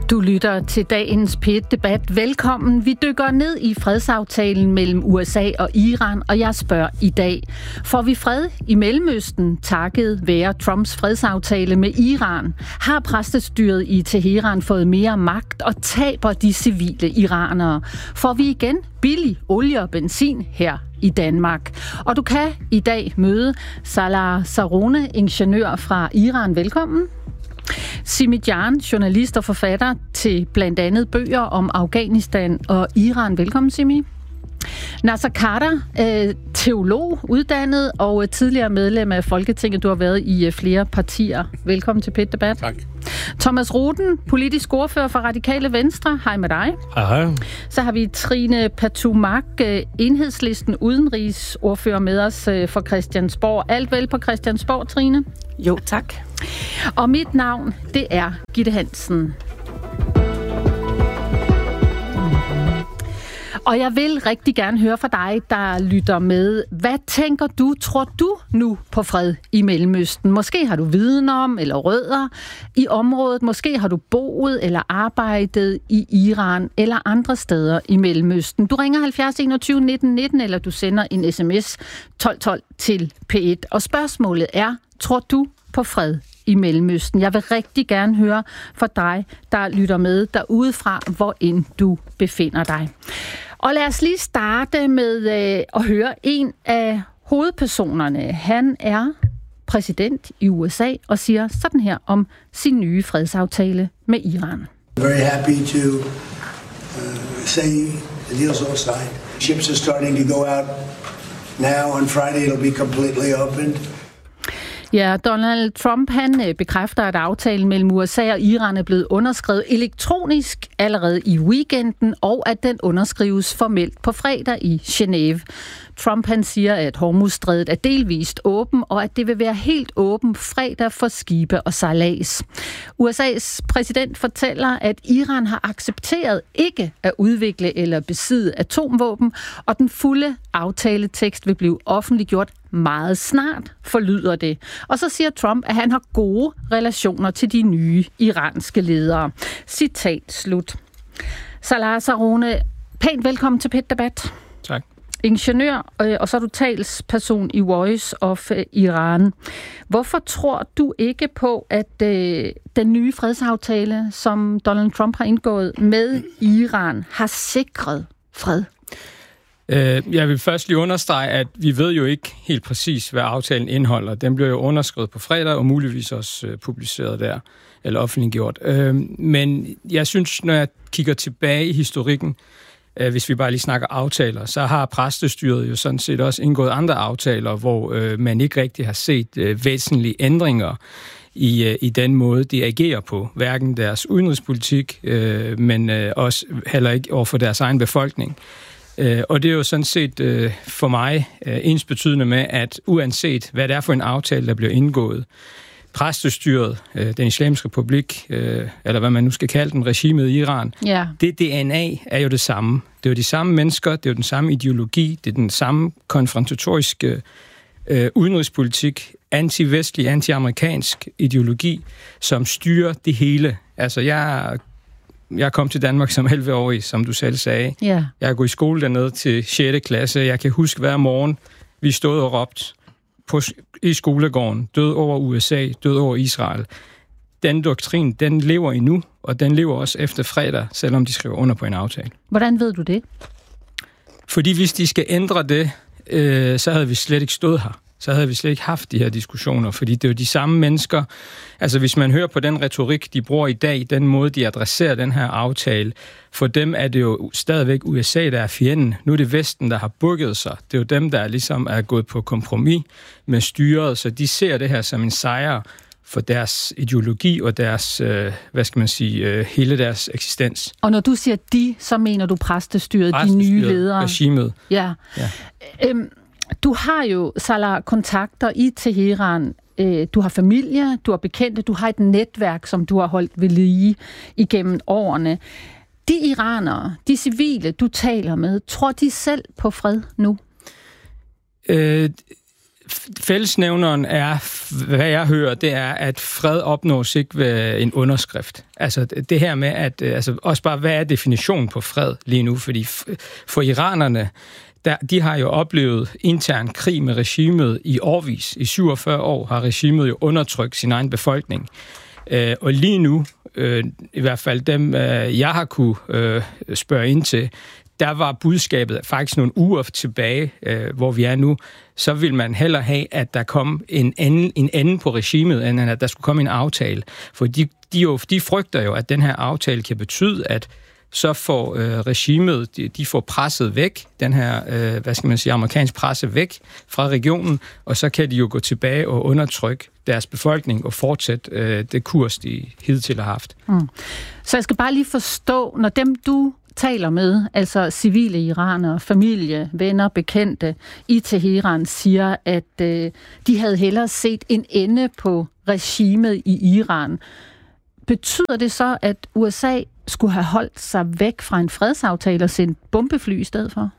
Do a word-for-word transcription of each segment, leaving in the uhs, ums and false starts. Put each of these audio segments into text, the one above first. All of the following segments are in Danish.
Du lytter til dagens P et-debat. Velkommen. Vi dykker ned i fredsaftalen mellem U S A og Iran, og jeg spørger i dag, får vi fred i Mellemøsten takket være Trumps fredsaftale med Iran? Har præstestyret i Teheran fået mere magt og taber de civile iranere? Får vi igen billig olie og benzin her i Danmark? Og du kan i dag møde Salah Sarone, ingeniør fra Iran. Velkommen. Simi Jan, journalist og forfatter til blandt andet bøger om Afghanistan og Iran. Velkommen, Simi. Naser Khader, teolog, uddannet og tidligere medlem af Folketinget. Du har været i flere partier. Velkommen til P et-debat. Tak. Thomas Rothen, politisk ordfører for Radikale Venstre. Hej med dig. Hej, hej. Så har vi Trine Patumak, Enhedslisten udenrigsordfører med os for Christiansborg. Alt vel på Christiansborg, Trine? Jo, tak. Og mit navn, det er Gitte Hansen. Og jeg vil rigtig gerne høre fra dig, der lytter med. Hvad tænker du, tror du nu på fred i Mellemøsten? Måske har du viden om eller rødder i området. Måske har du boet eller arbejdet i Iran eller andre steder i Mellemøsten. Du ringer halvfjerds enogtyve nitten nitten, eller du sender en sms tolv tolv til P et. Og spørgsmålet er, tror du på fred i Mellemøsten? Jeg vil rigtig gerne høre fra dig, der lytter med derudefra, hvor end du befinder dig. Og lad os lige starte med øh, at høre en af hovedpersonerne. Han er præsident i U S A og siger sådan her om sin nye fredsaftale med Iran. Very happy to uh, say the deal's all signed. Ships are starting to go out now. On Friday it'll be completely opened. Ja, Donald Trump han bekræfter, at aftalen mellem U S A og Iran er blevet underskrevet elektronisk allerede i weekenden, og at den underskrives formelt på fredag i Genève. Trump han siger, at Hormuzstrædet er delvist åben, og at det vil være helt åben fredag for skibe og sejlads. U S A's præsident fortæller, at Iran har accepteret ikke at udvikle eller besidde atomvåben, og den fulde aftaletekst vil blive offentliggjort meget snart, forlyder det. Og så siger Trump, at han har gode relationer til de nye iranske ledere. Citat slut. Salah Sarone, pænt velkommen til P et-debat. Tak. Ingeniør, og så er du talsperson i Voice of Iran. Hvorfor tror du ikke på, at øh, den nye fredsaftale, som Donald Trump har indgået med Iran, har sikret fred? Jeg vil først lige understrege, at vi ved jo ikke helt præcis, hvad aftalen indeholder. Den bliver jo underskrevet på fredag, og muligvis også publiceret der, eller offentliggjort. Men jeg synes, når jeg kigger tilbage i historikken, hvis vi bare lige snakker aftaler, så har præstestyret jo sådan set også indgået andre aftaler, hvor man ikke rigtig har set væsentlige ændringer i, i den måde, de agerer på. Hverken deres udenrigspolitik, men også heller ikke overfor deres egen befolkning. Og det er jo sådan set for mig ensbetydende med, at uanset hvad det er for en aftale, der bliver indgået, præstestyret, den islamiske republik, eller hvad man nu skal kalde den, regimet i Iran, yeah. det D N A er jo det samme. Det er jo de samme mennesker, det er jo den samme ideologi, det er den samme konfrontatoriske øh, udenrigspolitik, anti-vestlig, anti-amerikansk ideologi, som styrer det hele. Altså, jeg Jeg kom til Danmark som elleve-årig, som du selv sagde. Yeah. Jeg har gået i skole dernede til sjette klasse. Jeg kan huske hver morgen, vi stod og råbte på, i skolegården, død over U S A, død over Israel. Den doktrin, den lever endnu, og den lever også efter fredag, selvom de skriver under på en aftale. Hvordan ved du det? Fordi hvis de skal ændre det, øh, så havde vi slet ikke stået her. Så havde vi slet ikke haft de her diskussioner, fordi det er jo de samme mennesker. Altså hvis man hører på den retorik, de bruger i dag, den måde, de adresserer den her aftale, for dem er det jo stadigvæk U S A, der er fjenden. Nu er det Vesten, der har bukket sig. Det er jo dem, der ligesom er gået på kompromis med styret, så de ser det her som en sejr for deres ideologi og deres, øh, hvad skal man sige, øh, hele deres eksistens. Og når du siger de, så mener du præstestyret, præstestyret de nye ledere? Regimet. Ja. ja. Øhm, Du har jo, Salah, kontakter i Teheran. Du har familie, du har bekendte, du har et netværk, som du har holdt ved lige igennem årene. De iranere, de civile, du taler med, tror de selv på fred nu? Øh, fællesnævneren er, hvad jeg hører, det er, at fred opnås ikke ved en underskrift. Altså det her med, at altså, også bare, hvad er definitionen på fred lige nu? Fordi for iranerne, der, de har jo oplevet intern krig med regimet i årvis. I syvogfyrre år har regimet jo undertrykt sin egen befolkning. Øh, og lige nu, øh, i hvert fald dem, øh, jeg har kunne øh, spørge ind til, der var budskabet faktisk nogle uger tilbage, øh, hvor vi er nu, så vil man hellere have, at der kom en anden, en anden på regimet, end at der skulle komme en aftale. For de, de, jo, de frygter jo, at den her aftale kan betyde, at så får øh, regimet, de, de får presset væk, den her, øh, hvad skal man sige, amerikansk presse væk fra regionen, og så kan de jo gå tilbage og undertrykke deres befolkning og fortsætte øh, det kurs, de hidtil har haft. Mm. Så jeg skal bare lige forstå, når dem du taler med, altså civile iranere, familie, venner, bekendte i Teheran, siger, at øh, de havde hellere set en ende på regimet i Iran. Betyder det så, at U S A skulle have holdt sig væk fra en fredsaftale og sendt bombefly i stedet for?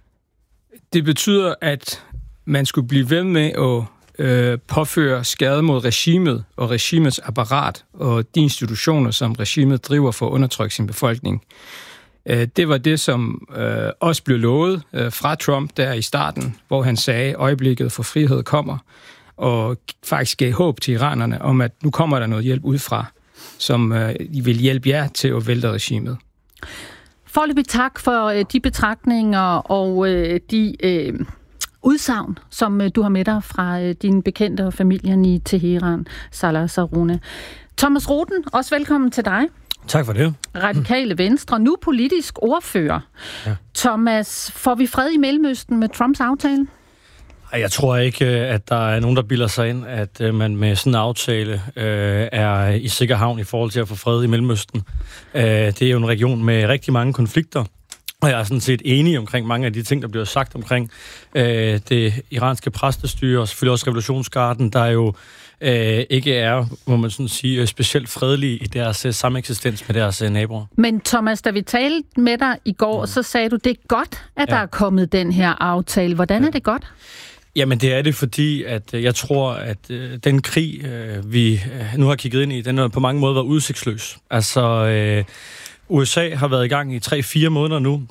Det betyder, at man skulle blive ved med at øh, påføre skade mod regimet og regimets apparat og de institutioner, som regimet driver for at undertrykke sin befolkning. Det var det, som øh, også blev lovet øh, fra Trump der i starten, hvor han sagde, at øjeblikket for frihed kommer, og faktisk gav håb til iranerne om, at nu kommer der noget hjælp udefra, som øh, vil hjælpe jer til at vælte regimet. Foreløbig tak for øh, de betragtninger og øh, de øh, udsagn, som øh, du har med dig fra øh, dine bekendte og familien i Teheran, Salah Sarune. Thomas Roden, også velkommen til dig. Tak for det. Radikale Venstre, nu politisk ordfører. Ja. Thomas, får vi fred i Mellemøsten med Trumps aftale? Jeg tror ikke, at der er nogen, der bilder sig ind, at man med sådan en aftale øh, er i sikker havn i forhold til at få fred i Mellemøsten. Øh, det er jo en region med rigtig mange konflikter, og jeg er sådan set enig omkring mange af de ting, der bliver sagt omkring øh, det iranske præstestyre, og selvfølgelig også revolutionsgarden, der jo øh, ikke er, må man sådan sige, specielt fredelige i deres uh, sameksistens med deres uh, naboer. Men Thomas, da vi talte med dig i går, mm. så sagde du, det er godt, at ja. der er kommet den her aftale. Hvordan ja. er det godt? Jamen det er det, fordi at jeg tror, at øh, den krig, øh, vi øh, nu har kigget ind i, den har på mange måder været udsigtsløs. Altså, øh, U S A har været i gang i tre-fire måneder nu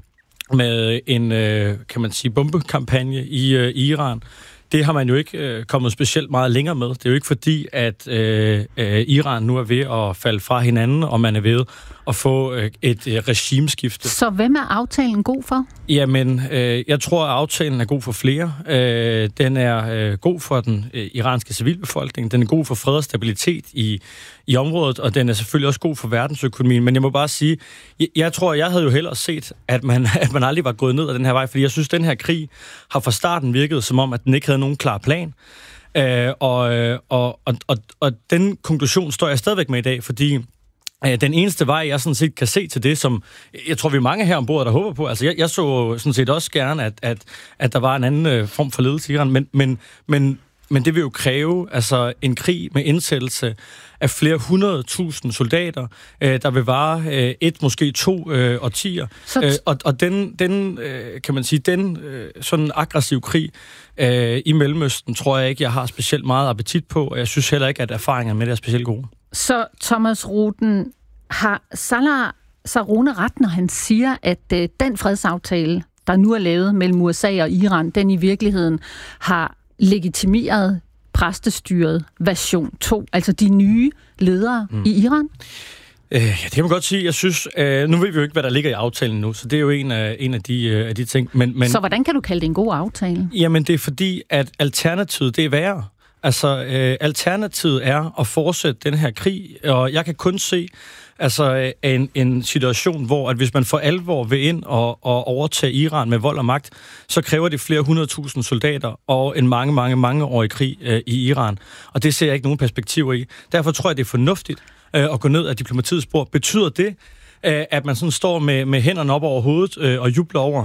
med en, øh, kan man sige, bombekampagne i øh, Iran. Det har man jo ikke øh, kommet specielt meget længere med. Det er jo ikke fordi, at øh, øh, Iran nu er ved at falde fra hinanden, og man er ved at få øh, et øh, regimeskifte. Så hvem er aftalen god for? Jamen, øh, jeg tror, at aftalen er god for flere. Øh, den er øh, god for den øh, iranske civilbefolkning. Den er god for fred og stabilitet i, i området, og den er selvfølgelig også god for verdensøkonomien. Men jeg må bare sige, jeg, jeg tror, jeg havde jo hellere set, at man, at man aldrig var gået ned ad den her vej, fordi jeg synes, at den her krig har fra starten virket som om, at den ikke havde nogen klar plan. Øh, og, og, og, og, og den konklusion står jeg stadigvæk med i dag, fordi den eneste vej, jeg sådan set kan se til det, som jeg tror, vi er mange her ombord, der håber på. Altså, jeg, jeg så sådan set også gerne, at, at, at der var en anden øh, form for ledelse i Iran, men, men, men, men det vil jo kræve altså, en krig med indsættelse af flere hundrede tusind soldater, øh, der vil vare øh, et, måske to øh, årtier. Så... Øh, og og den, den øh, kan man sige, den øh, sådan aggressiv krig øh, i Mellemøsten, tror jeg ikke, jeg har specielt meget appetit på, og jeg synes heller ikke, at erfaringerne med det er specielt gode. Så Thomas Roden, har Salah Sarune ret, når han siger, at øh, den fredsaftale, der nu er lavet mellem U S A og Iran, den i virkeligheden har legitimeret præstestyret version to, altså de nye ledere mm. i Iran? Øh, ja, det kan man godt sige. Jeg synes, øh, nu ved vi jo ikke, hvad der ligger i aftalen nu, så det er jo en af, en af, de, øh, af de ting. Men, men, så hvordan kan du kalde det en god aftale? Jamen, det er fordi, at alternativet, det er værre. Altså, øh, alternativet er at fortsætte den her krig, og jeg kan kun se altså, en, en situation, hvor at hvis man for alvor vil ind og, og overtage Iran med vold og magt, så kræver det flere hundredtusind soldater og en mange, mange, mange år i krig øh, i Iran. Og det ser jeg ikke nogen perspektiver i. Derfor tror jeg, det er fornuftigt øh, at gå ned ad diplomatiets spor. Betyder det, øh, at man sådan står med, med hænderne op over hovedet øh, og jubler over,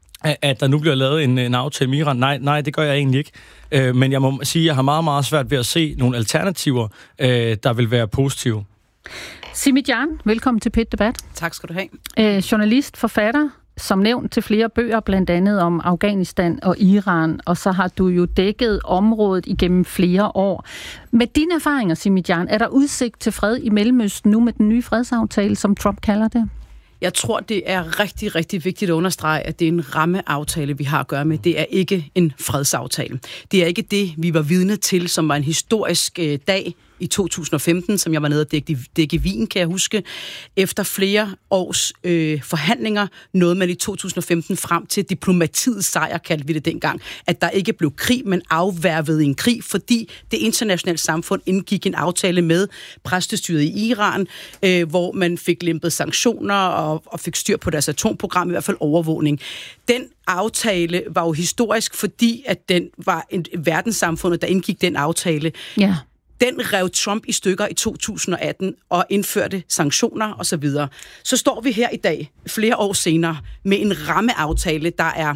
at der nu bliver lavet en, en aftale med Iran? Nej, nej, det gør jeg egentlig ikke. Øh, men jeg må sige, at jeg har meget, meget svært ved at se nogle alternativer, øh, der vil være positive. Simi Jan, velkommen til P et Debat. Tak skal du have. Øh, journalist, forfatter, som nævnt til flere bøger, blandt andet om Afghanistan og Iran, og så har du jo dækket området igennem flere år. Med dine erfaringer, Simijan, er der udsigt til fred i Mellemøsten nu med den nye fredsaftale, som Trump kalder det? Jeg tror, det er rigtig, rigtig vigtigt at understrege, at det er en rammeaftale, vi har at gøre med. Det er ikke en fredsaftale. Det er ikke det, vi var vidne til, som var en historisk øh, dag i to tusind og femten, som jeg var nede og dække, dække Wien, kan jeg huske. Efter flere års øh, forhandlinger nåede man i to tusind og femten frem til diplomatiets sejr, kaldte vi det dengang. At der ikke blev krig, men afværvede en krig, fordi det internationale samfund indgik en aftale med præstestyret i Iran, øh, hvor man fik lempet sanktioner og, og fik styr på deres atomprogram, i hvert fald overvågning. Den aftale var jo historisk, fordi at den var en verdenssamfundet, der indgik den aftale. Ja. Den rev Trump i stykker i to tusind og atten og indførte sanktioner osv. Så står vi her i dag, flere år senere, med en rammeaftale, der er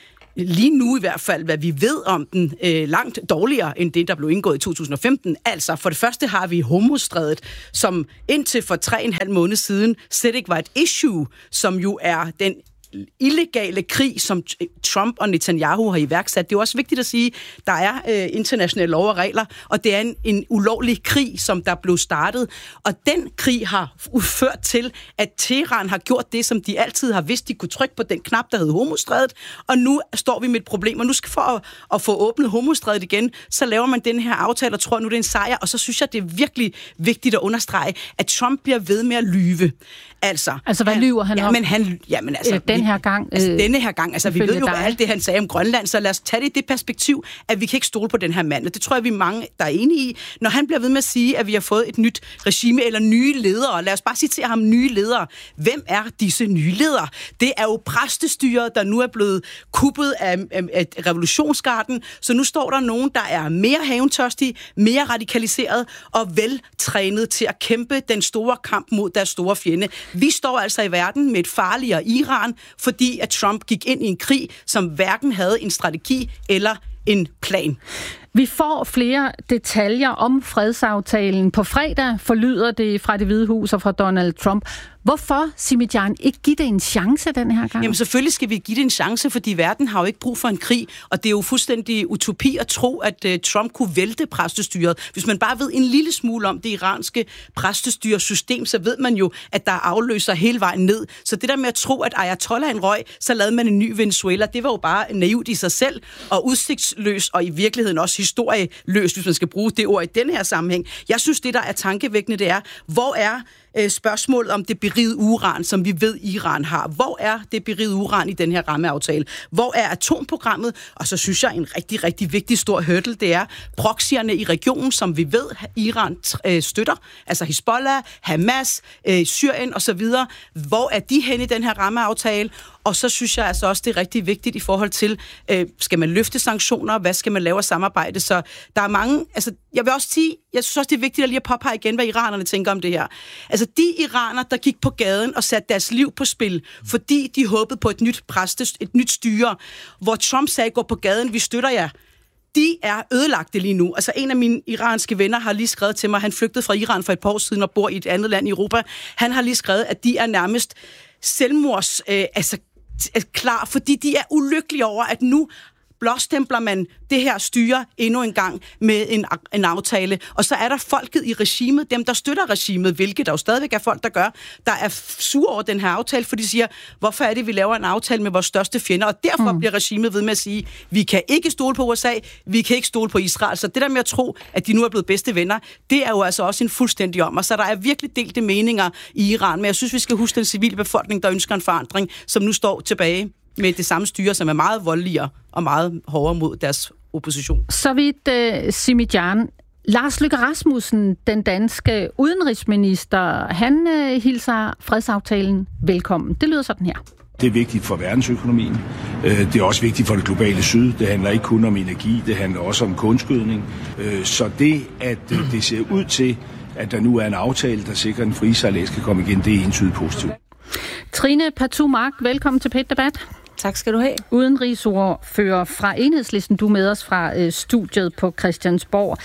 lige nu i hvert fald, hvad vi ved om den, øh, langt dårligere end det, der blev indgået i to tusind og femten. Altså, for det første har vi Hormuzstrædet, som indtil for tre og en halv måned siden slet ikke var et issue, som jo er den illegale krig, som Trump og Netanyahu har iværksat. Det er også vigtigt at sige, der er øh, internationale lov og regler, og det er en, en ulovlig krig, som der blev startet. Og den krig har ført til, at Teheran har gjort det, som de altid har vidst, de kunne trykke på den knap, der hed Hormuzstrædet, og nu står vi med et problem. Og nu skal for at, at få åbnet Hormuzstrædet igen, så laver man den her aftale og tror, nu det er en sejr. Og så synes jeg, det er virkelig vigtigt at understrege, at Trump bliver ved med at lyve. Altså, altså hvad han, lyver han ja, om? Men han, ja, men altså, den her gang. Altså, øh, denne her gang. Altså, vi ved jo alt det, han sagde om Grønland, så lad os tage det i det perspektiv, at vi kan ikke stole på den her mand. Og det tror jeg, vi er mange, der er enige i. Når han bliver ved med at sige, at vi har fået et nyt regime eller nye ledere, lad os bare citere ham, nye ledere. Hvem er disse nye ledere? Det er jo præstestyret, der nu er blevet kuppet af, af, af revolutionsgarden, så nu står der nogen, der er mere hævntørstige, mere radikaliseret og veltrænet til at kæmpe den store kamp mod deres store fjende. Vi står altså i verden med et farligere Iran, fordi at Trump gik ind i en krig, som hverken havde en strategi eller en plan. Vi får flere detaljer om fredsaftalen. På fredag forlyder det fra Det Hvide Hus og fra Donald Trump. Hvorfor, Simijan, ikke give det en chance den her gang? Jamen selvfølgelig skal vi give det en chance, fordi verden har jo ikke brug for en krig, og det er jo fuldstændig utopi at tro, at uh, Trump kunne vælte præstestyret. Hvis man bare ved en lille smule om det iranske præstestyresystem, så ved man jo, at der er afløser hele vejen ned. Så det der med at tro, at Ayatollahen røg, så lavede man en ny Venezuela, det var jo bare naivt i sig selv, og udsigtsløs, og i virkeligheden også historieløst, hvis man skal bruge det ord i denne her sammenhæng. Jeg synes, det der er tankevækkende, det er, hvor er øh, spørgsmålet om det berigede uran, som vi ved, Iran har. Hvor er det berigede uran i den her rammeaftale? Hvor er atomprogrammet? Og så synes jeg, en rigtig, rigtig vigtig stor hurdle, det er proxierne i regionen, som vi ved, Iran øh, støtter. Altså Hezbollah, Hamas, øh, Syrien osv. Hvor er de hen i den her rammeaftale? Og så synes jeg altså også, det er rigtig vigtigt i forhold til, øh, skal man løfte sanktioner? Hvad skal man lave af samarbejde? Så der er mange, altså jeg vil også sige, jeg synes også, det er vigtigt at lige at påpege igen, hvad iranerne tænker om det her. Altså de iraner, der gik på gaden og satte deres liv på spil, fordi de håbede på et nyt præste, et nyt styre, hvor Trump sagde, gå på gaden, vi støtter jer. De er ødelagte lige nu. Altså en af mine iranske venner har lige skrevet til mig, han flygtede fra Iran for et par år siden og bor i et andet land i Europa. Han har lige skrevet, at de er nærmest selvmords, øh, altså klar, fordi de er ulykkelige over, at nu blåstempler man det her styre endnu en gang med en, en aftale. Og så er der folket i regimet, dem der støtter regimet, hvilket der jo stadigvæk er folk, der gør, der er sure over den her aftale, for de siger, hvorfor er det, vi laver en aftale med vores største fjender? Og derfor mm. bliver regimet ved med at sige, vi kan ikke stole på U S A, vi kan ikke stole på Israel. Så det der med at tro, at de nu er blevet bedste venner, det er jo altså også en fuldstændig om. Og så der er virkelig delte meninger i Iran, men jeg synes, vi skal huske den civile befolkning, der ønsker en forandring, som nu står tilbage med det samme styre, som er meget voldeligere og meget hårdere mod deres opposition. Så vidt, uh, Simijan. Lars Løkke Rasmussen, den danske udenrigsminister, han uh, hilser fredsaftalen velkommen. Det lyder sådan her. Det er vigtigt for verdensøkonomien. Det er også vigtigt for det globale syd. Det handler ikke kun om energi, det handler også om kunstgødning. Så det, at det ser ud til, at der nu er en aftale, der sikrer, at den frie sejlads kan komme igen, det er entydigt positivt. Trine Pertou Mach, velkommen til P et Debat. Tak skal du have. Udenrigsordfører fra Enhedslisten, du er med os fra øh, studiet på Christiansborg.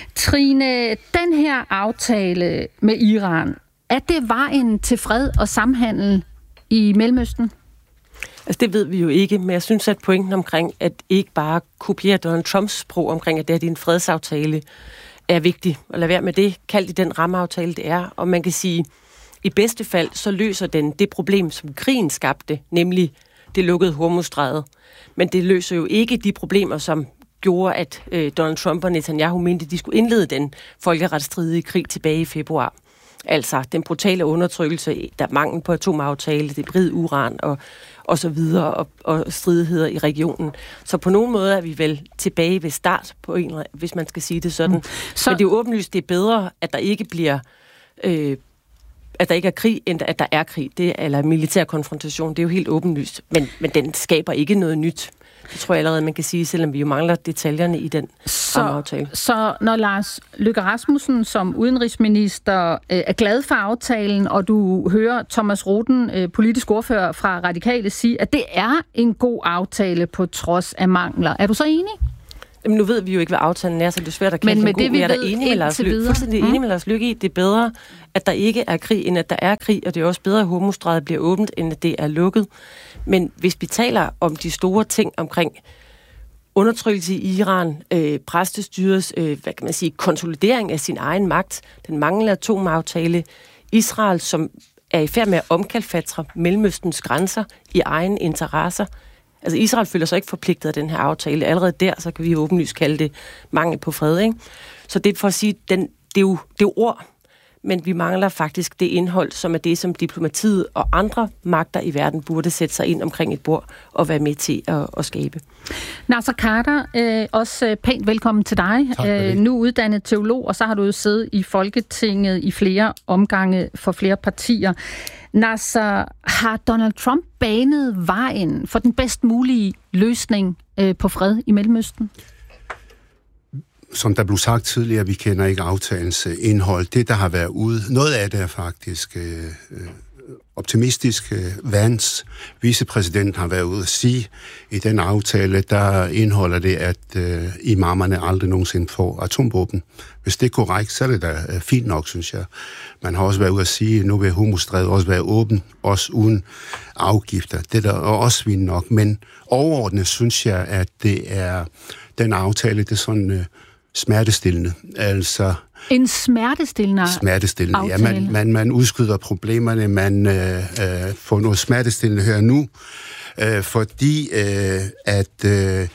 Trine, den her aftale med Iran, er det vejen til fred og samhandel i Mellemøsten? Altså det ved vi jo ikke, men jeg synes, at pointen omkring, at ikke bare kopiere Donald Trumps sprog omkring, at det er en fredsaftale, er vigtig. Og lad være med det. Kald det den rammeaftale, det er. Og man kan sige, i bedste fald, så løser den det problem, som krigen skabte, nemlig det lukkede Hormuzstrædet. Men det løser jo ikke de problemer, som gjorde, at øh, Donald Trump og Netanyahu mente, at de skulle indlede den folkeretsstridige krig tilbage i februar. Altså den brutale undertrykkelse, der er mangel på atomaftale, det bride uran og, og så videre, og, og stridigheder i regionen. Så på nogen måde er vi vel tilbage ved start, på en, hvis man skal sige det sådan. Mm. Så... Men det er jo åbenlyst, det er bedre, at der ikke bliver... Øh, at der ikke er krig, end at der er krig. Det, eller militær konfrontation, det er jo helt åbenlyst. Men, men den skaber ikke noget nyt. Det tror jeg allerede, man kan sige, selvom vi jo mangler detaljerne i den aftale. Så når Lars Løkke Rasmussen som udenrigsminister øh, er glad for aftalen, og du hører Thomas Roden, øh, politisk ordfører fra Radikale, sige, at det er en god aftale på trods af mangler. Er du så enig? Jamen, nu ved vi jo ikke, hvad aftalen er, så det er svært at kalde den god. Men jeg er enig med Lars Løkke. Fuldstændig enig med Lars Løkke i, det er bedre, at der ikke er krig, end at der er krig, og det er også bedre, at Hormuzstrædet bliver åbent, end at det er lukket. Men hvis vi taler om de store ting omkring undertrykkelse i Iran, øh, præstestyrets, øh, hvad kan man sige, konsolidering af sin egen magt, den manglende atomaftale, Israel, som er i færd med at omkalfatre Mellemøstens grænser i egen interesser. Altså Israel føler sig ikke forpligtet af den her aftale. Allerede der, så kan vi åbenlyst kalde det mangel på fred, ikke? Så det er for at sige, den, det, er jo, det er jo ord, men vi mangler faktisk det indhold, som er det, som diplomatiet og andre magter i verden burde sætte sig ind omkring et bord og være med til at, at skabe. Naser Khader, øh, også pænt velkommen til dig. Øh, nu uddannet teolog, og så har du jo siddet i Folketinget i flere omgange for flere partier. Naser, har Donald Trump banet vejen for den bedst mulige løsning øh, på fred i Mellemøsten? Som der blev sagt tidligere, vi kender ikke aftalens indhold. Det, der har været ude, noget af det er faktisk øh, optimistisk. Vance, vicepræsidenten, har været ude at sige, i den aftale, der indeholder det, at øh, imamerne aldrig nogensinde får atomvåben. Hvis det er korrekt, så er det da øh, fint nok, synes jeg. Man har også været ude at sige, at nu vil Hormuzstrædet også være åben, også uden afgifter. Det er der også fint nok. Men overordnet synes jeg, at det er den aftale, det er sådan... Øh, smertestillende, altså... En smertestillende Smertestillende, aftale. Ja. Man, man, man udskyder problemerne, man øh, øh, får noget smertestillende her nu, øh, fordi øh, at øh,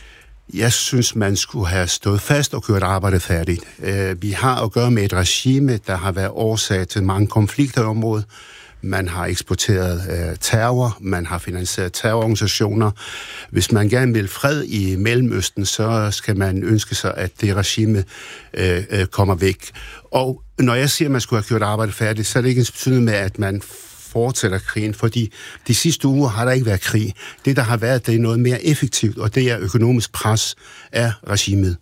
jeg synes, man skulle have stået fast og gjort arbejdet færdigt. Øh, vi har at gøre med et regime, der har været årsag til mange konflikter i området. Man har eksporteret øh, terror, man har finansieret terrororganisationer. Hvis man gerne vil fred i Mellemøsten, så skal man ønske sig, at det regime øh, øh, kommer væk. Og når jeg siger, at man skulle have gjort arbejdet færdigt, så er det ikke en betydning med, at man fortsætter krigen, fordi de sidste uger har der ikke været krig. Det, der har været, det er noget mere effektivt, og det er økonomisk pres af regimet.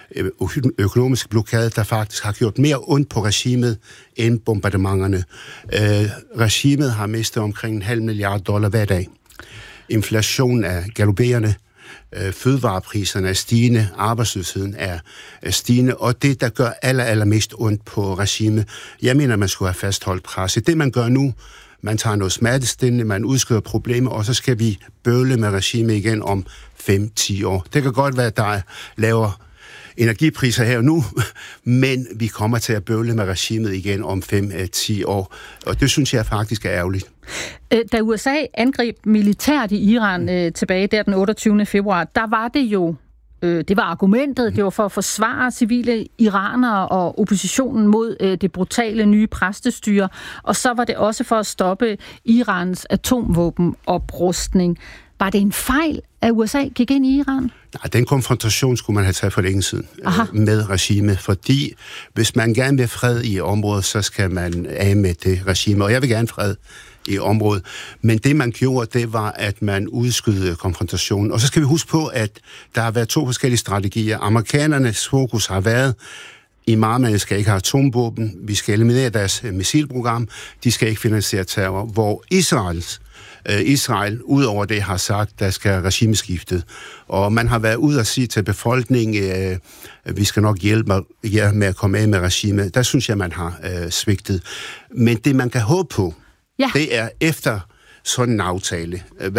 Økonomisk blokade, der faktisk har gjort mere ondt på regimet end bombardementerne. Øh, regimet har mistet omkring en halv milliard dollar hver dag. Inflationen er galopperende, øh, fødevarepriserne er stigende, arbejdsløsheden er, er stigende, og det, der gør aller, allermest ondt på regimet, jeg mener, man skulle have fastholdt presset. Det, man gør nu, man tager noget smertestillende, man udskyder problemer, og så skal vi bøvle med regimet igen om fem til ti år. Det kan godt være, at der er lavere energipriser her nu, men vi kommer til at bøvle med regimet igen om fem til ti år, og det synes jeg faktisk er ærgerligt. Da U S A angreb militært i Iran øh, tilbage der den otteogtyvende februar, der var det jo, øh, det var argumentet, det var for at forsvare civile iranere og oppositionen mod øh, det brutale nye præstestyre, og så var det også for at stoppe Irans atomvåbenoprustning. Var det en fejl, at U S A gik ind i Iran? Nej, den konfrontation skulle man have taget for længe siden øh, med regimet, fordi hvis man gerne vil fred i området, så skal man af med det regime, og jeg vil gerne fred i området. Men det, man gjorde, det var, at man udskydede konfrontationen. Og så skal vi huske på, at der har været to forskellige strategier. Amerikanernes fokus har været, imamerne skal ikke have atomvåben, vi skal eliminere deres missilprogram, de skal ikke finansiere terror, hvor Israels Israel, udover det, har sagt, der skal regimeskiftet. Og man har været ude at sige til befolkningen, at vi skal nok hjælpe jer med at komme af med regimet. Der synes jeg, man har øh, svigtet. Men det, man kan håbe på, ja. Det er efter sådan en aftale, hvad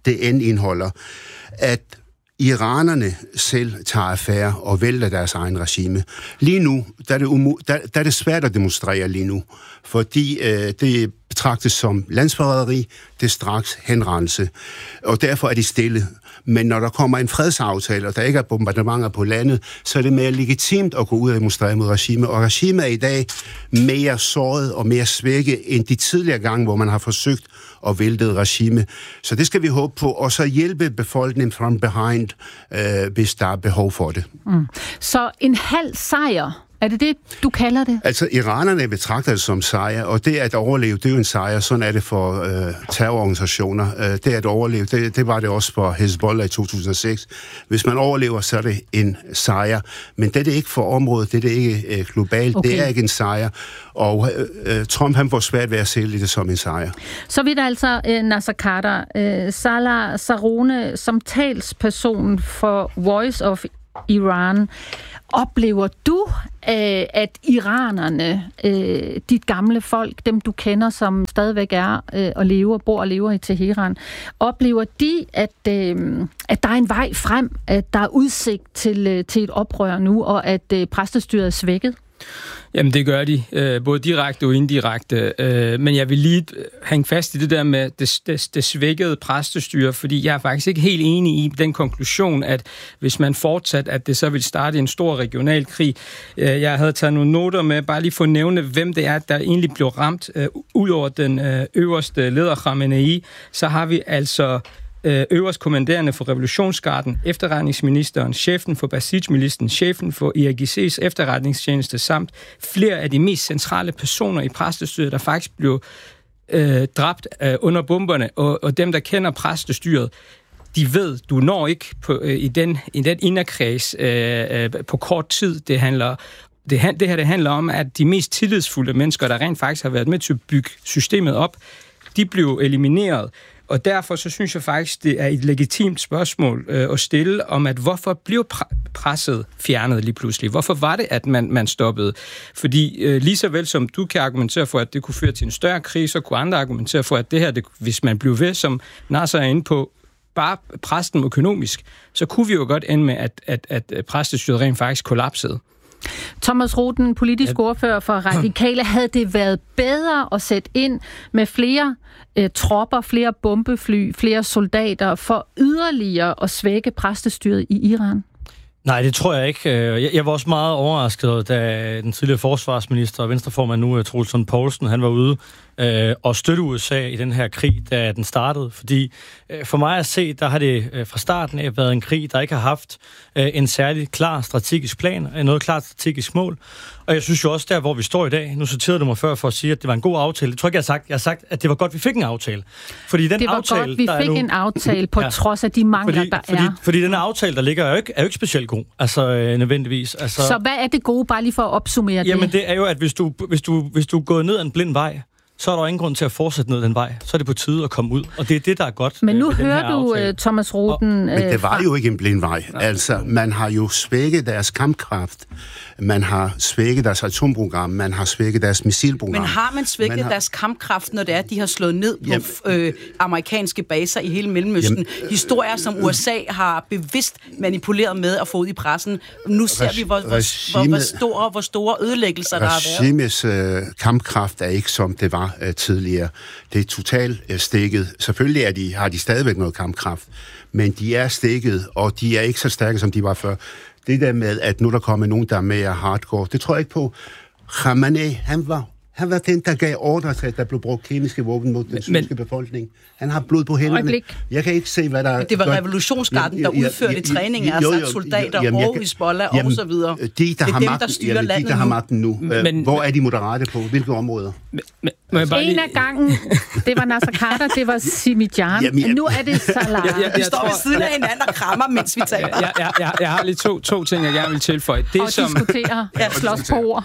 det end indeholder, at iranerne selv tager affære og vælter deres egen regime. Lige nu, der er det, umu- der, der er det svært at demonstrere lige nu, fordi øh, det betragtes som landsforræderi, det er straks henrense, og derfor er de stille. Men når der kommer en fredsaftale, og der ikke er bombardementer på landet, så er det mere legitimt at gå ud og demonstrere mod regimet. Og regimet er i dag mere såret og mere svækket end de tidligere gange, hvor man har forsøgt at vælte et regime. Så det skal vi håbe på, og så hjælpe befolkningen from behind, øh, hvis der er behov for det. Mm. Så en halv sejr, er det det, du kalder det? Altså, iranerne betragter det som sejr, og det at overleve, det er jo en sejr. Sådan er det for øh, terrororganisationer. Øh, det at overleve, det, det var det også for Hezbollah i to tusind og seks. Hvis man overlever, så er det en sejr. Men det er det ikke for området, det er det ikke øh, globalt, okay. Det er ikke en sejr. Og øh, Trump, han får svært ved at sælge det som en sejr. Så vidt altså øh, Nasser Khader, øh, Salah Sarone, som talsperson for Voice of Iran, oplever du, øh, at iranerne, øh, dit gamle folk, dem du kender, som stadigvæk er øh, og lever, bor og lever i Teheran, oplever de, at, øh, at der er en vej frem, at der er udsigt til, øh, til et oprør nu, og at øh, præstestyret er svækket? Jamen, det gør de, øh, både direkte og indirekte. Øh, men jeg vil lige hænge fast i det der med det, det, det svækkede præstestyre, fordi jeg er faktisk ikke helt enig i den konklusion, at hvis man fortsat, at det så vil starte en stor regional krig. Øh, jeg havde taget nogle noter med, bare lige for at nævne, hvem det er, der egentlig blev ramt. Øh, Udover den øh, øverste leder, Khamenei, så har vi altså øverst kommanderende for revolutionsgarden, efterretningsministeren, chefen for Basij-militsen, chefen for I R G C's efterretningstjeneste, samt flere af de mest centrale personer i præstestyret, der faktisk blev øh, dræbt øh, under bomberne, og, og dem, der kender præstestyret, de ved, du når ikke på, øh, i den, i den inderkreds øh, øh, på kort tid. Det handler Det, det her det handler om, at de mest tillidsfulde mennesker, der rent faktisk har været med til at bygge systemet op, de blev elimineret. Og derfor så synes jeg faktisk, det er et legitimt spørgsmål øh, at stille om, at hvorfor blev pr- presset fjernet lige pludselig? Hvorfor var det, at man, man stoppede? Fordi øh, lige så vel som du kan argumentere for, at det kunne føre til en større krig, så kunne andre argumentere for, at det her, det, hvis man blev ved, som Nasser er inde på, bare presse dem økonomisk, så kunne vi jo godt ende med, at, at, at præstestyret rent faktisk kollapsede. Thomas Roden, politisk ordfører for Radikale, havde det været bedre at sætte ind med flere øh, tropper, flere bombefly, flere soldater for yderligere at svække præstestyret i Iran? Nej, det tror jeg ikke. Jeg var også meget overrasket, da den tidligere forsvarsminister og venstreformand nu, Troels Lund Poulsen, han var ude øh, og støtte U S A i den her krig, da den startede. Fordi øh, for mig at se, der har det øh, fra starten af været en krig, der ikke har haft øh, en særlig klar strategisk plan, noget klart strategisk mål. Og jeg synes jo også der, hvor vi står i dag, nu citerede du mig før for at sige, at det var en god aftale. Det tror jeg ikke, jeg har sagt. Jeg har sagt, at det var godt, vi fik en aftale. Fordi den det var aftale, godt, vi fik nu en aftale på ja, trods af de mangler, fordi, der fordi, er. Fordi den aftale, der ligger, er jo ikke, er jo ikke specielt god. Altså øh, nødvendigvis. Altså, så hvad er det gode, bare lige for at opsummere jamen, det? Jamen det er jo, at hvis du, hvis du, hvis du er gået ned ad en blind vej, så er der ingen grund til at fortsætte ned den vej. Så er det på tide at komme ud. Og det er det, der er godt. Men nu øh, hører du, aftale. Thomas Roden... Og, men det var jo ikke en blind vej. Altså, man har jo svækket deres kampkraft. Man har svækket deres atomprogram. Man har svækket deres missilprogram. Men har man svækket man har... deres kampkraft, når det er, at de har slået ned på jamen, øh, amerikanske baser i hele Mellemøsten? Jamen, historier, som U S A har bevidst manipuleret med at få ud i pressen. Nu ser regi- vi, hvor, regime, hvor, hvor, store, hvor store ødelæggelser der har været. Regimets øh, kampkraft er ikke, som det var øh, tidligere. Det er totalt øh, stikket. Selvfølgelig er de, har de stadigvæk noget kampkraft, men de er stikket, og de er ikke så stærke, som de var før. Det der med, at nu der kommer nogen, der er mere hardcore, det tror jeg ikke på. Khamenei, han var, han var den, der gav ordre til, at der blev brugt kemiske våben mod den syriske befolkning. Han har blod på hænderne. Jeg kan ikke se, hvad der... Men det var gør. Revolutionsgarden, der udførte ja, ja, træning af Assads soldater jamen, og Hizbollah og så videre. De, der det er har dem, magten, der styrer jamen, landet de, der har magten nu. Men, Hvor er de moderate på? Hvilke områder? Men, men, bare en af gangen, det var Nasser Khader, det var Simijan. Jamen, jeg, nu er det Salah. Ja, ja, vi står ved siden af hinanden og krammer, mens vi taler. Ja, ja, ja, jeg har lige to, to ting, jeg gerne vil tilføje. Det, og som, diskutere. Ja, slås på ord.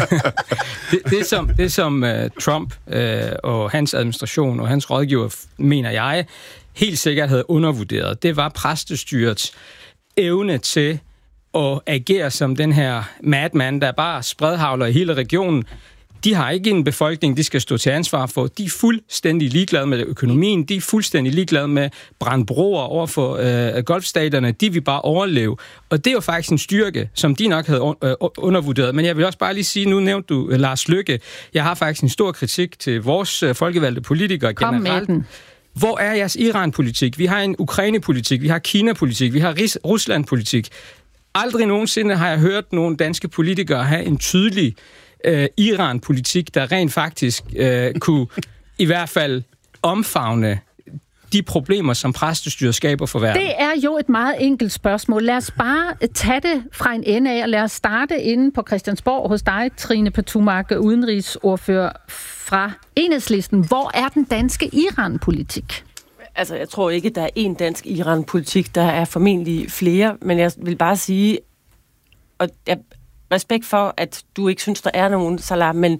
det, det, som, det, som uh, Trump uh, og hans administration og hans rådgiver, mener jeg, helt sikkert havde undervurderet, det var præstestyrets evne til at agere som den her madman, der bare spredhavler i hele regionen. de har ikke en befolkning, de skal stå til ansvar for. De er fuldstændig ligeglade med økonomien, de er fuldstændig ligeglade med brandbroer over for øh, golfstaterne, de vil bare overleve. Og det er jo faktisk en styrke, som de nok havde un- undervurderet. Men jeg vil også bare lige sige, nu nævnte du uh, Lars Løkke, jeg har faktisk en stor kritik til vores uh, folkevalgte politikere Kom generelt. med den. Hvor er jeres Iran-politik? Vi har en Ukraine-politik, vi har Kina-politik, vi har Ris- Rusland-politik. Aldrig nogensinde har jeg hørt nogle danske politikere have en tydelig øh, Iran-politik, der rent faktisk øh, kunne i hvert fald omfavne de problemer, som præstestyret skaber for verden. Det er jo et meget enkelt spørgsmål. Lad os bare tage det fra en ende af, og lad os starte inde på Christiansborg hos dig, Trine Pertou Mach, udenrigsordfører fra Enhedslisten. Hvor er den danske Iran-politik? Altså, jeg tror ikke, der er én dansk Iran-politik. Der er formentlig flere, men jeg vil bare sige, og jeg respekt for, at du ikke synes, der er nogen, Salah, men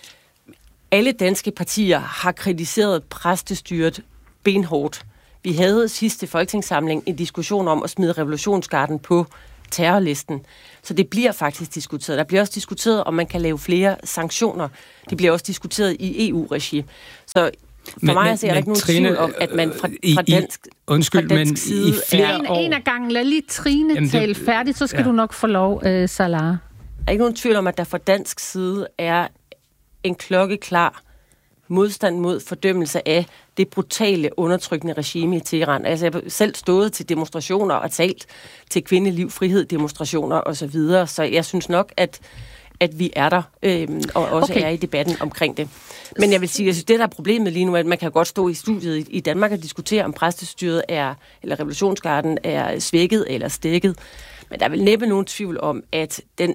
alle danske partier har kritiseret præstestyret benhårdt. Vi havde sidste folketingssamling en diskussion om at smide revolutionsgarden på terrorlisten. Så det bliver faktisk diskuteret. Der bliver også diskuteret, om man kan lave flere sanktioner. Det bliver også diskuteret i E U-regi. Så for men, mig er der ikke nogen Trine, tvivl om, at man fra, fra dansk, i, undskyld, fra dansk men side i flere er... En, år... en af gangen, lad lige Trine Jamen, tale det, færdigt, så skal ja. du nok få lov, uh, Salah. Der er ikke nogen tvivl om, at der fra dansk side er en klokkeklar modstand mod fordømmelse af det brutale, undertrykkende regime i Teheran. Altså, jeg har selv stået til demonstrationer og talt til kvindeliv, frihed, demonstrationer osv., så, så jeg synes nok, at, at vi er der, øh, og også okay. er i debatten omkring det. Men jeg vil sige, at det, der er problemet lige nu, er, at man kan godt stå i studiet i, i Danmark og diskutere, om præstestyret er, eller revolutionsgarden er svækket eller stækket. Men der er vel næppe nogen tvivl om, at den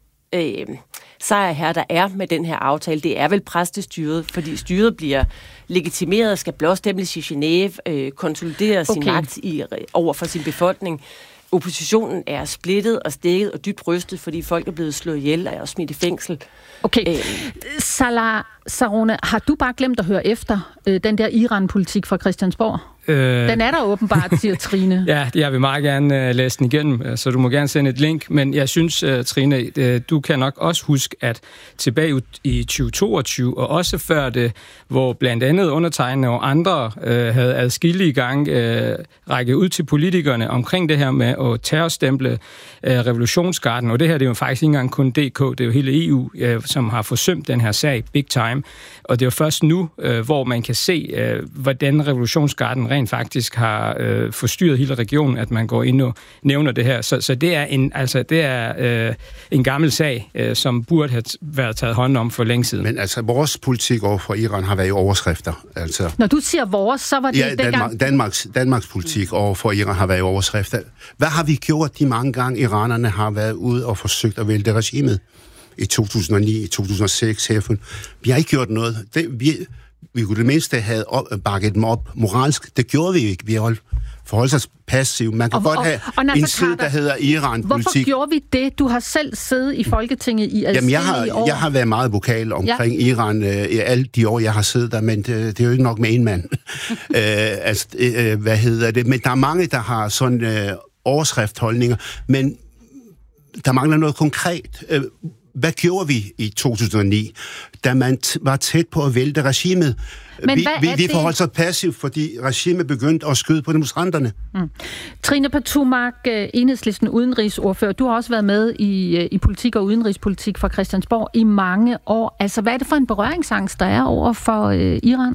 øh, sejr her, der er med den her aftale, det er vel præstestyret, fordi styret bliver legitimeret, skal blåstemles i Genève, øh, konsolidere okay. sin magt i, over for sin befolkning. Oppositionen er splittet og stækket og dybt rystet, fordi folk er blevet slået ihjel og er smidt i fængsel. Okay. Æm. Salah Sarone, har du bare glemt at høre efter øh, den der Iran-politik fra Christiansborg? Øh, den er der åbenbart, siger Trine. Ja, jeg vil meget gerne uh, læse den igennem, så du må gerne sende et link. Men jeg synes, uh, Trine, uh, du kan nok også huske, at tilbage i tyve toogtyve, og også før det, hvor blandt andet undertegnede og andre uh, havde adskillige gange uh, rækket ud til politikerne omkring det her med at terrorstemple uh, revolutionsgarden. Og det her, det er jo faktisk ikke engang kun D K, det er jo hele E U, uh, som har forsømt den her sag big time. Og det er jo først nu, uh, hvor man kan se, uh, hvordan revolutionsgarden rent faktisk har øh, forstyrret hele regionen, at man går ind og nævner det her. Så, så det er en, altså, det er øh, en gammel sag, øh, som burde have været taget hånd om for længe siden. Men altså, vores politik over for Iran har været i overskrifter. Altså, når du siger vores, så var det ja, dengang... Danmark, Danmarks, Danmarks politik over for Iran har været i overskrifter. Hvad har vi gjort de mange gange, iranerne har været ude og forsøgt at vælte regimet? I to tusind og ni, i to tusind og seks, herfra. Vi har ikke gjort noget. Det, vi... Vi kunne det mindste have op, bakket dem op moralsk. Det gjorde vi ikke. Vi har forholdt os passivt. Man kan og, godt og, have og, og en side, der hedder Iran-politik. Hvorfor gjorde vi det? Du har selv siddet i Folketinget i adskillige Jamen, jeg har, år. jeg har været meget vokal omkring ja. Iran øh, i alle de år, jeg har siddet der, men det, det er jo ikke nok med en mand. øh, altså, øh, hvad hedder det? Men der er mange, der har sådan øh, overskriftholdninger, men der mangler noget konkret. Øh, Hvad gjorde vi i to tusind og ni, da man t- var tæt på at vælte regimet? Men vi vi, vi forholdt det... sig passivt, fordi regimet begyndte at skyde på demonstranterne. Mm. Trine Pertou Mach, Enhedslisten udenrigsordfører. Du har også været med i, i politik og udenrigspolitik fra Christiansborg i mange år. Altså, hvad er det for en berøringsangst, der er over for øh, Iran?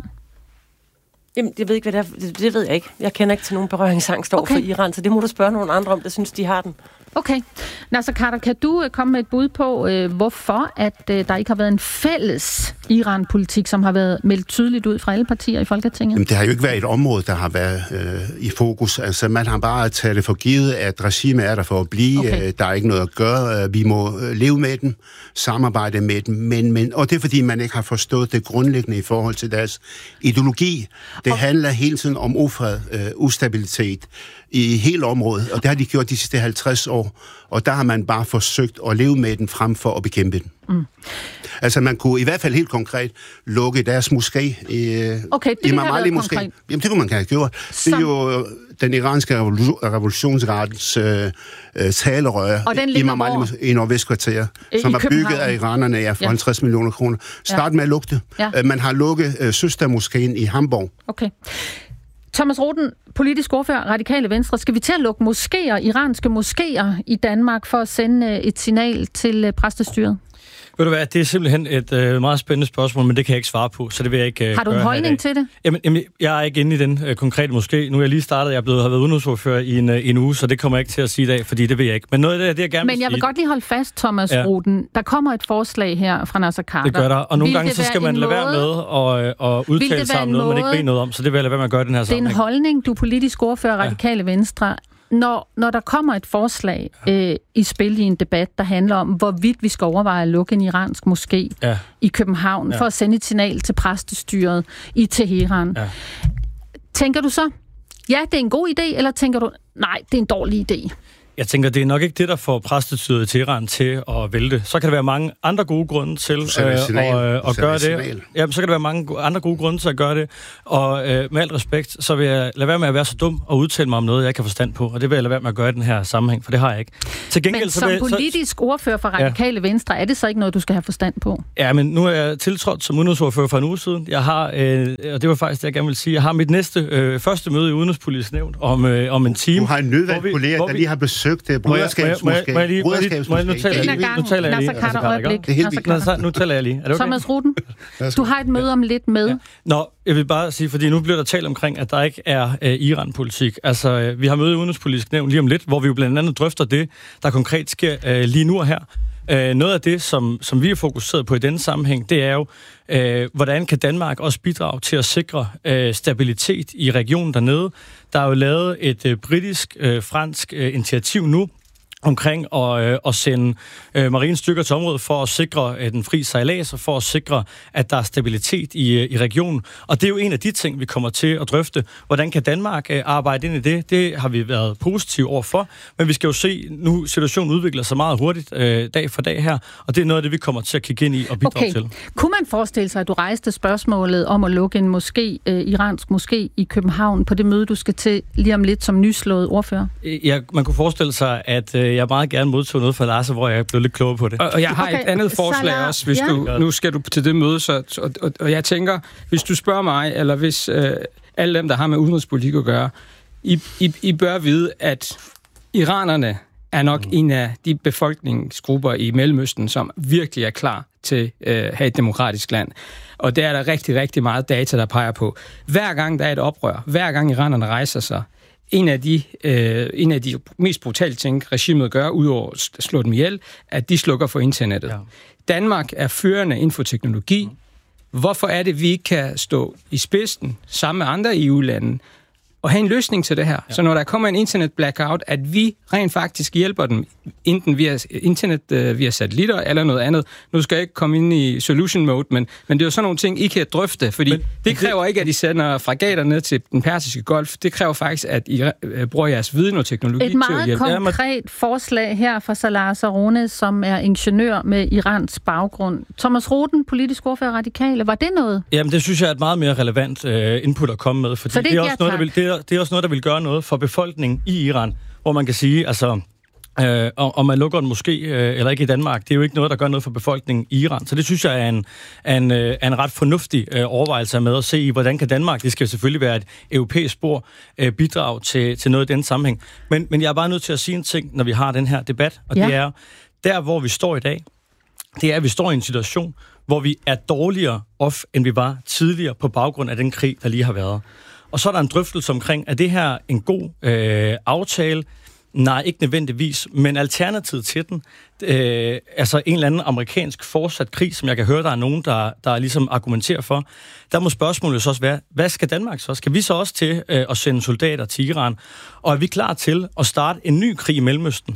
Jamen, jeg ved ikke, hvad det er. Det, det ved jeg ikke. Jeg kender ikke til nogen berøringsangst over okay. for Iran, så det må du spørge nogle andre om, der synes, de har den. Okay. Nasser Khader, kan du uh, komme med et bud på, uh, hvorfor at uh, der ikke har været en fælles Iran-politik, som har været meldt tydeligt ud fra alle partier i Folketinget? Jamen, det har jo ikke været et område, der har været øh, i fokus. Altså, man har bare taget det for givet, at regimet er der for at blive. Okay. Der er ikke noget at gøre. Vi må leve med dem, samarbejde med dem. Men, men, og det er, fordi man ikke har forstået det grundlæggende i forhold til deres ideologi. Det okay. handler hele tiden om ufred, øh, ustabilitet i hele området, og det har de gjort de sidste halvtreds år. år, og der har man bare forsøgt at leve med den frem for at bekæmpe den. Mm. Altså man kunne i hvert fald helt konkret lukke deres moské i okay, det Imam Ali moské. Jamen det kunne man have gjort. Som... Det er jo den iranske revolutionsrettens øh, øh, talerør Imam Ali moské i Nordvestkvarter, som var bygget af iranerne ja, for ja. halvtreds millioner kroner. Start ja. med at lukke det. Ja. Man har lukket øh, søstermoskeen i Hamburg. Okay. Thomas Roden, politisk ordfører, Radikale Venstre. Skal vi til at lukke moskéer, iranske moskéer i Danmark for at sende et signal til præstestyret? Ved du hvad, det er simpelthen et øh, meget spændende spørgsmål, men det kan jeg ikke svare på, så det vil jeg ikke øh, Har du en holdning til det? Jamen, jamen, jeg er ikke inde i den øh, konkrete moské. Nu er jeg lige startet, jeg er blevet, har været udenrigsordfører i en, øh, en uge, så det kommer jeg ikke til at sige i dag, fordi det vil jeg ikke. Men noget af det, det jeg gerne Men jeg vil sige, godt lige holde fast, Thomas ja. Roden. Der kommer et forslag her fra Nasser Carter. Det gør der, og nogle vil gange så skal man lade være med at, at udtale sig om noget, man ikke ved noget om, så det vil jeg lade være med at gøre den her sammenhæng. Det er en holdning, du er politisk ordfører, Radikale ja. Venstre. Når, når der kommer et forslag øh, i spil i en debat, der handler om, hvorvidt vi skal overveje at lukke en iransk moské ja. i København, ja. for at sende et signal til præstestyret i Teheran. Ja. Tænker du så, ja, det er en god idé, eller tænker du, nej, det er en dårlig idé? Jeg tænker, det er nok ikke det, der får præstestyret i Teheran til at vælte. Så kan der være mange andre gode grunde til øh, at, at gøre det. Ja, så kan der være mange andre gode grunde til at gøre det. Og øh, med al respekt, så vil jeg lade være med at være så dum og udtale mig om noget, jeg ikke har forstand på. Og det vil jeg lade være med at gøre i den her sammenhæng, for det har jeg ikke. Til gengæld, men så som vil, politisk så, ordfører for Radikale ja. Venstre, er det så ikke noget, du skal have forstand på? Ja, men nu er jeg tiltrådt som udenrigsordfører for en uge siden. Jeg har, øh, og det var faktisk det, jeg gerne vil sige, jeg har mit næste øh, første møde i Udenrigspolitisk Nævn om, øh, om en time. Du har en nødvendig kollega, der lige har besøgt broderskabsmoské. Må jeg lige, nu taler jeg lige. Nu taler jeg lige. Nasser øjeblik. Nu taler jeg lige. Er det okay? Thomas Roden, du har et møde om lidt med. Ja. Nå, jeg vil bare sige, fordi nu bliver der talt omkring, at der ikke er uh, Iran-politik. Altså, uh, vi har møde i Udenrigspolitisk Nævn lige om lidt, hvor vi jo blandt andet drøfter det, der konkret sker uh, lige nu og her. Uh, noget af det, som, som vi er fokuseret på i denne sammenhæng, det er jo, uh, hvordan kan Danmark også bidrage til at sikre uh, stabilitet i regionen dernede. Der er jo lavet et uh, britisk-fransk uh, uh, initiativ nu, omkring at, øh, at sende øh, marinestyrker til området for at sikre øh, den fri sejlads og for at sikre, at der er stabilitet i, øh, i regionen. Og det er jo en af de ting, vi kommer til at drøfte. Hvordan kan Danmark øh, arbejde ind i det? Det har vi været positive overfor, men vi skal jo se, nu situationen udvikler sig meget hurtigt øh, dag for dag her, og det er noget af det, vi kommer til at kigge ind i og bidrage okay. til. Kunne man forestille sig, at du rejste spørgsmålet om at lukke en moské, øh, iransk moské i København på det møde, du skal til lige om lidt som nyslået ordfører? Ja, man kunne forestille sig, at øh, jeg meget gerne modtog noget fra Lars, hvor jeg blev lidt klogere på det. Og, og jeg har okay. et andet forslag Salah. også, hvis ja. du, nu skal du til det møde, så, og, og, og jeg tænker, hvis du spørger mig, eller hvis øh, alle dem, der har med udenrigspolitik at gøre, I, I, I bør vide, at iranerne er nok mm. en af de befolkningsgrupper i Mellemøsten, som virkelig er klar til at øh, have et demokratisk land. Og der er der rigtig, rigtig meget data, der peger på. Hver gang der er et oprør, hver gang iranerne rejser sig, En af, de, øh, en af de mest brutale ting, regimet gør, udover at slå dem ihjel, at de slukker for internettet. Ja. Danmark er førende inden for teknologi. Mm. Hvorfor er det, vi ikke kan stå i spidsen sammen med andre E U-lande og have en løsning til det her? Ja. Så når der kommer en internet-blackout, at vi rent faktisk hjælper dem, enten via internet, øh, via satellitter eller noget andet. Nu skal jeg ikke komme ind i solution mode, men, men det er jo sådan nogle ting, I kan drøfte, fordi men, det kræver det... ikke, at I sender fragater ned til den persiske golf. Det kræver faktisk, at I øh, bruger jeres viden og teknologi til at hjælpe. Et meget konkret forslag her fra Salah Sarone, som er ingeniør med Irans baggrund. Thomas Roden, politisk ordfører Radikale, var det noget? Jamen, det synes jeg er et meget mere relevant øh, input at komme med, fordi det, det, er også noget, der vil, det, er, det er også noget, der vil gøre noget for befolkningen i Iran, hvor man kan sige, altså, øh, om man lukker en moské øh, eller ikke i Danmark, det er jo ikke noget, der gør noget for befolkningen i Iran. Så det synes jeg er en, en, øh, en ret fornuftig øh, overvejelse med at se i, hvordan kan Danmark, det skal selvfølgelig være et europæisk spor, øh, bidrag til, til noget i den sammenhæng. Men, men jeg er bare nødt til at sige en ting, når vi har den her debat, og ja. det er, der hvor vi står i dag, det er, at vi står i en situation, hvor vi er dårligere off, end vi var tidligere på baggrund af den krig, der lige har været. Og så er der en drøftelse omkring, er det her en god øh, aftale? Nej, ikke nødvendigvis, men alternativet til den, øh, altså en eller anden amerikansk fortsat krig, som jeg kan høre, der er nogen, der, der ligesom argumenterer for, der må spørgsmålet så også være, hvad skal Danmark så? Skal vi så også til øh, at sende soldater til Iran? Og er vi klar til at starte en ny krig i Mellemøsten?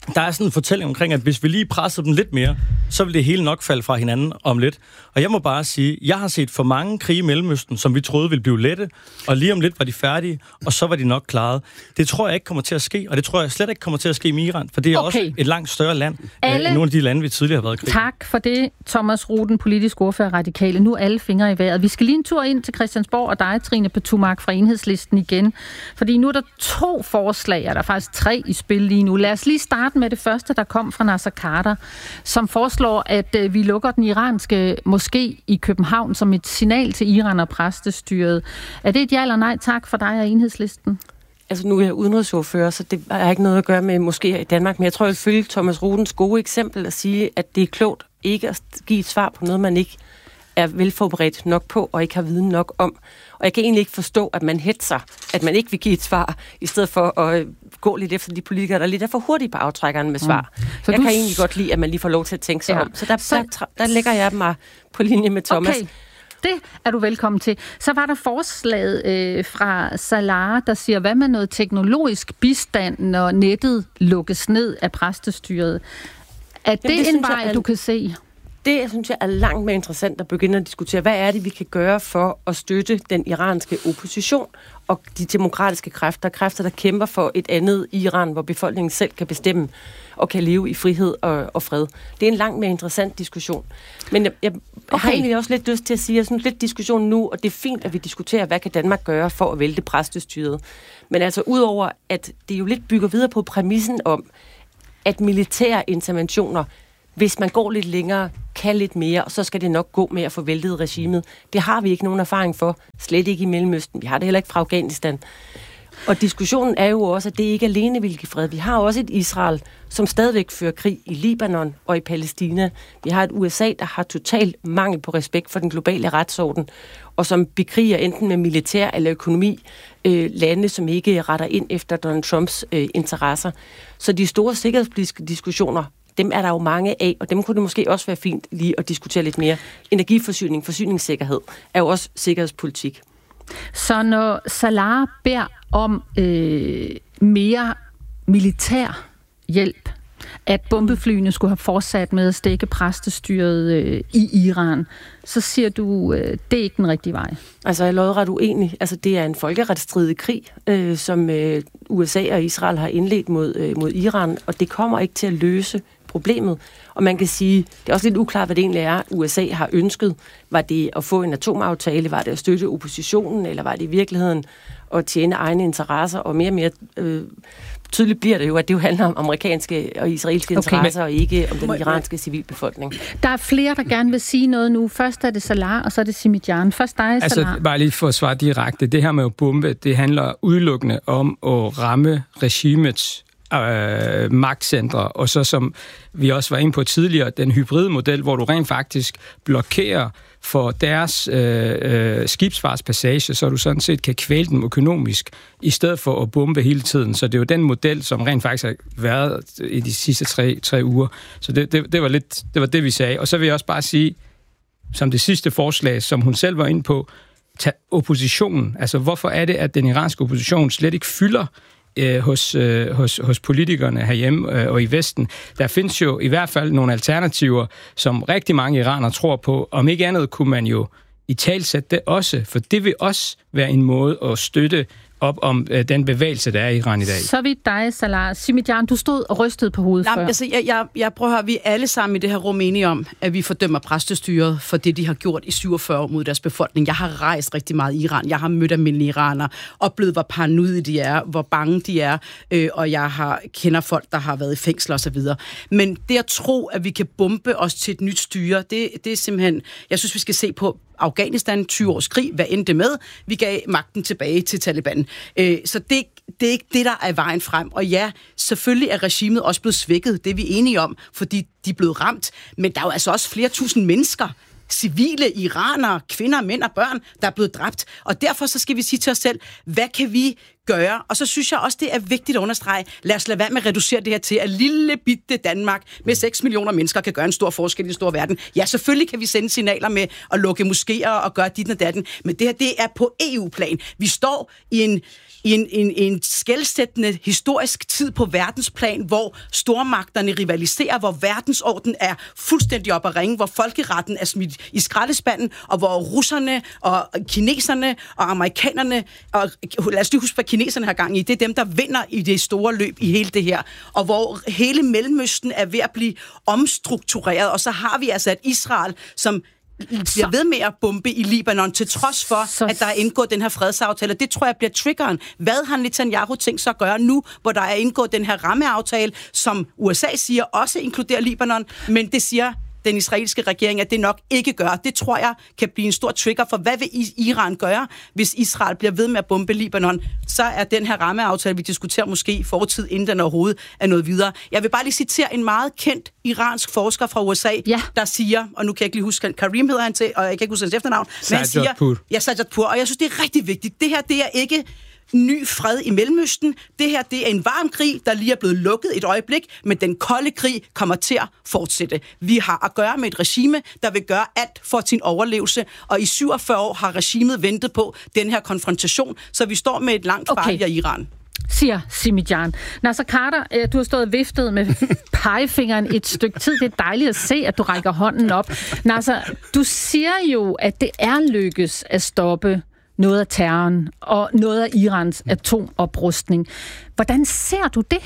der er sådan en fortælling omkring, at hvis vi lige presser dem lidt mere, så vil det hele nok falde fra hinanden om lidt. Og jeg må bare sige, jeg har set for mange krige i Mellemøsten, som vi troede ville blive lette, og lige om lidt var de færdige, og så var de nok klaret. Det tror jeg ikke kommer til at ske, og det tror jeg slet ikke kommer til at ske med Iran, for det er okay. også et langt større land alle... end nogle af de lande, vi tidligere har været i krig. Tak for det, Thomas Ruden, politisk ordfører Radikale. Nu alle fingre i vejret. Vi skal lige en tur ind til Christiansborg og dig, Trine Petumark fra Enhedslisten igen, fordi nu er der to forslag, og der er faktisk tre i spil lige nu. Lad os lige starte med det første, der kom fra Nasser Carter, som foreslår, at øh, vi lukker den iranske moské i København som et signal til Iran og præstestyret. Er det et ja eller nej tak for dig og Enhedslisten? Altså nu er jeg udenrigsordfører, så det har ikke noget at gøre med moskéer i Danmark, men jeg tror, jeg vil følge Thomas Rudens gode eksempel at sige, at det er klogt ikke at give et svar på noget, man ikke er velforberedt nok på, og ikke har viden nok om. Og jeg kan egentlig ikke forstå, at man hetser, at man ikke vil give et svar, i stedet for at gå lidt efter de politikere, der lidt er for hurtige på aftrækkeren med svar. Mm. Så jeg du... kan egentlig godt lide, at man lige får lov til at tænke sig ja. om. Så der, så der, der lægger jeg mig på linje med Thomas. Okay. Det er du velkommen til. Så var der forslaget øh, fra Salah, der siger, hvad med noget teknologisk bistand, når nettet lukkes ned af præstestyret? Er det, Jamen, det en vej, jeg, du kan se? Det, synes jeg, er langt mere interessant at begynde at diskutere. Hvad er det, vi kan gøre for at støtte den iranske opposition og de demokratiske kræfter, kræfter, der kæmper for et andet Iran, hvor befolkningen selv kan bestemme og kan leve i frihed og, og fred. Det er en langt mere interessant diskussion. Men jeg, jeg okay. har egentlig også lidt lyst til at sige, at jeg synes lidt diskussion nu, og det er fint, at vi diskuterer, hvad kan Danmark gøre for at vælte præstestyret. Men altså udover, at det jo lidt bygger videre på præmissen om, at militære interventioner, hvis man går lidt længere, kan lidt mere, og så skal det nok gå med at få væltet regimet. Det har vi ikke nogen erfaring for, slet ikke i Mellemøsten. Vi har det heller ikke fra Afghanistan. Og diskussionen er jo også, at det ikke alene vil give fred. Vi har også et Israel, som stadigvæk fører krig i Libanon og i Palæstina. Vi har et U S A, der har total mangel på respekt for den globale retsorden, og som bekriger enten med militær eller økonomi øh, lande, som ikke retter ind efter Donald Trumps øh, interesser. Så de store sikkerhedspolitiske diskussioner, dem er der jo mange af, og dem kunne det måske også være fint lige at diskutere lidt mere. Energiforsyning, forsyningssikkerhed er jo også sikkerhedspolitik. Så når Salah beder om øh, mere militær hjælp, at bombeflyene skulle have fortsat med at stikke præstestyret øh, i Iran, så siger du, øh, det er ikke den rigtige vej. Altså, jeg er lodret uenig. Altså, det er en folkeretsstridig krig, øh, som øh, U S A og Israel har indledt mod, øh, mod Iran, og det kommer ikke til at løse problemet. Og man kan sige, det er også lidt uklart, hvad det egentlig er, U S A har ønsket. Var det at få en atomaftale? Var det at støtte oppositionen? Eller var det i virkeligheden at tjene egne interesser? Og mere og mere øh, tydeligt bliver det jo, at det jo handler om amerikanske og israelske okay, interesser, og ikke om den iranske civilbefolkning. Der er flere, der gerne vil sige noget nu. Først er det Salah, og så er det Simijan. Først dig, Salah. Altså, bare lige for at svare direkte. Det her med at bombe, det handler udelukkende om at ramme regimets Øh, magtcentre, og så som vi også var inde på tidligere, den hybride model, hvor du rent faktisk blokerer for deres øh, øh, skibsfartspassage, så du sådan set kan kvæle dem økonomisk, i stedet for at bombe hele tiden. Så det er jo den model, som rent faktisk har været i de sidste tre, tre uger. Så det, det, det, var lidt, det var det, vi sagde. Og så vil jeg også bare sige, som det sidste forslag, som hun selv var inde på, tag oppositionen. Altså, hvorfor er det, at den iranske opposition slet ikke fylder Hos, hos, hos politikerne herhjemme og i Vesten? Der findes jo i hvert fald nogle alternativer, som rigtig mange iranere tror på. Om ikke andet kunne man jo i talsætte det også, for det vil også være en måde at støtte op om øh, den bevægelse, der er i Iran i dag. Så vidt dig, Salah. Simijan, du stod og rystede på hovedet Nej, før. Altså, jeg, jeg, jeg prøver at høre, vi er alle sammen i det her rum enige om, at vi fordømmer præstestyret for det, de har gjort i syvogfyrre år mod deres befolkning. Jeg har rejst rigtig meget i Iran. Jeg har mødt almindelige iranere, oplevet, hvor paranoide de er, hvor bange de er, øh, og jeg har kender folk, der har været i fængsler osv. Men det at tro, at vi kan bombe os til et nyt styre, det, det er simpelthen... Jeg synes, vi skal se på Afghanistan, tyve års krig, hvad endte det med? Vi gav magten tilbage til Taliban. Øh, så det, det er ikke det, der er vejen frem. Og ja, selvfølgelig er regimet også blevet svækket, det er vi enige om, fordi de er blevet ramt. Men der er jo altså også flere tusind mennesker, civile iranere, kvinder, mænd og børn, der er blevet dræbt. Og derfor så skal vi sige til os selv, hvad kan vi gøre, og så synes jeg også, det er vigtigt at understrege, lad os lade være med at reducere det her til, at lille bitte Danmark med seks millioner mennesker kan gøre en stor forskel i en stor verden. Ja, selvfølgelig kan vi sende signaler med at lukke moskéer og gøre dit og datten, men det her, det er på E U-plan. Vi står i en i en, en, en skelsættende historisk tid på verdensplan, hvor stormagterne rivaliserer, hvor verdensorden er fuldstændig op at ringe, hvor folkeretten er smidt i skraldespanden, og hvor russerne og kineserne og amerikanerne, og lad os lige huske, hvad kineserne har gang i, det er dem, der vinder i det store løb i hele det her, og hvor hele Mellemøsten er ved at blive omstruktureret, og så har vi altså et Israel, som bliver ved med at bombe i Libanon, til trods for, så... at der er indgået den her fredsaftale. Det tror jeg bliver triggeren. Hvad har Netanyahu tænkt sig at gøre nu, hvor der er indgået den her rammeaftale, som U S A siger også inkluderer Libanon, men det siger den israelske regering, at det nok ikke gør. Det tror jeg kan blive en stor trigger, for hvad vil Iran gøre, hvis Israel bliver ved med at bombe Libanon? Så er den her rammeaftale, vi diskuterer måske i fortid, inden den overhovedet er noget videre. Jeg vil bare lige citere en meget kendt iransk forsker fra U S A, ja. der siger, og nu kan jeg ikke lige huske, Karim hedder han til, og jeg kan ikke huske hans efternavn, men han siger, ja, Sajjadpur, og jeg synes, det er rigtig vigtigt. Det her, det er ikke ny fred i Mellemøsten. Det her, det er en varm krig, der lige er blevet lukket et øjeblik, men den kolde krig kommer til at fortsætte. Vi har at gøre med et regime, der vil gøre alt for sin overlevelse, og i syvogfyrre år har regimet ventet på den her konfrontation, så vi står med et langt farligere okay. Iran. Siger Simijan. Nasser Khader, du har stået viftet med pegefingeren et stykke tid. Det er dejligt at se, at du rækker hånden op. Nasser, du siger jo, at det er lykkes at stoppe noget af terroren og noget af Irans atomoprustning. Hvordan ser du det?